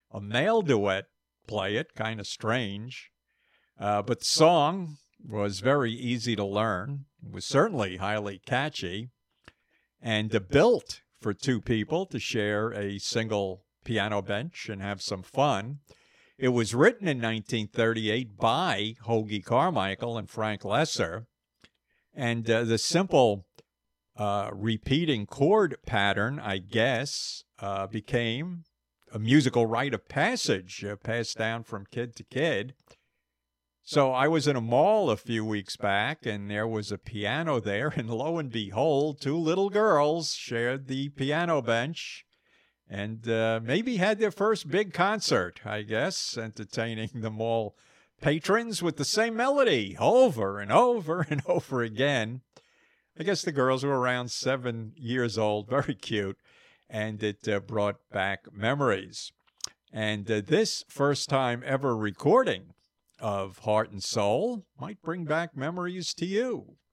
a male duet play it, kind of strange. But the song was very easy to learn. It was certainly highly catchy and built for two people to share a single piano bench and have some fun. It was written in 1938 by Hoagy Carmichael and Frank Loesser. And the simple repeating chord pattern, I guess, became a musical rite of passage passed down from kid to kid. So I was in a mall a few weeks back, and there was a piano there, and lo and behold, two little girls shared the piano bench and maybe had their first big concert, I guess, entertaining the mall patrons with the same melody over and over and over again. I guess the girls were around 7 years old, very cute, and it brought back memories. And this first time ever recording of Heart and Soul might bring back memories to you.